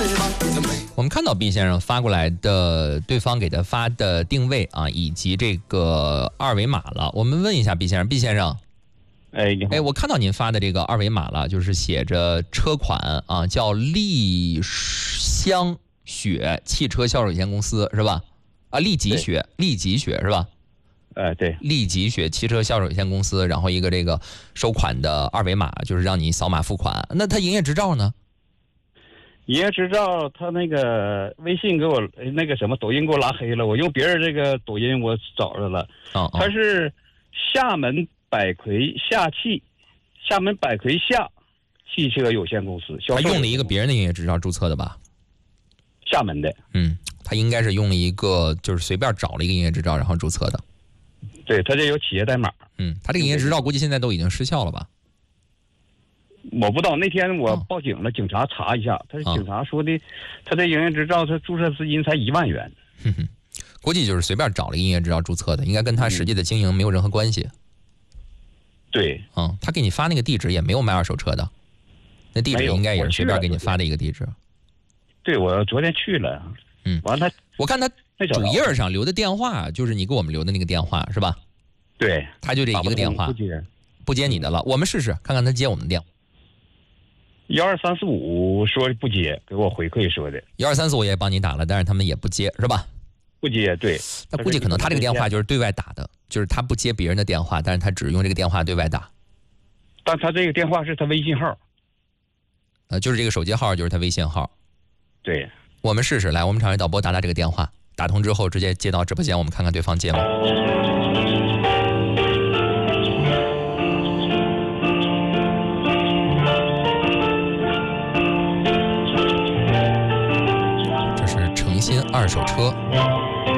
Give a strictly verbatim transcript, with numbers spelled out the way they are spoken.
我们看到毕先生发过来的对方给他发的定位啊，以及这个二维码了。我们问一下毕先生，毕先生， 哎，你好， 哎，我看到您发的这个二维码了，就是写着车款啊，叫利香雪汽车销售有限公司是吧？啊，利吉雪，利吉雪是吧？ 哎，对， 利吉雪汽车销售有限公司，然后一个这个收款的二维码，就是让你扫码付款。那他营业执照呢？ 营业执照他那个微信给我那个什么抖音给我拉黑了，我用别人这个抖音我找着了。 哦哦， 他是厦门百魁夏汽，厦门百魁夏汽车有限公司， 他用了一个别人的营业执照注册的吧？ 厦门的。 嗯，他应该是用了一个就是随便找了一个营业执照然后注册的。 对，他这有企业代码。 嗯，他这个营业执照估计现在都已经失效了吧？ 我不知道，那天我报警了，哦、警察查一下，他是警察说的，哦、他这营业执照他注册资金才一万元。 哼哼，估计就是随便找了一个营业执照注册的，应该跟他实际的经营没有任何关系。嗯、 对， 嗯，他给你发那个地址也没有卖二手车的，那地址应该也是随便给你发的一个地址。 对，我昨天去了。 嗯， 完了他， 我看他主页上留的电话就是你给我们留的那个电话是吧？ 对， 他就这一个电话， 不接， 不接你的了。我们试试看看他接我们的电话。 幺二三四五说不接，给我回馈说的。 幺二三四我也帮你打了，但是他们也不接，是吧？ 不接，对。 那估计可能他这个电话就是对外打的，就是他不接别人的电话，但是他只用这个电话对外打。 但他这个电话是他微信号。 呃，就是这个手机号就是他微信号。 对。 我们试试，来，我们场外导播打打这个电话，打通之后直接接到直播间，我们看看对方接吗？这是诚心二手车。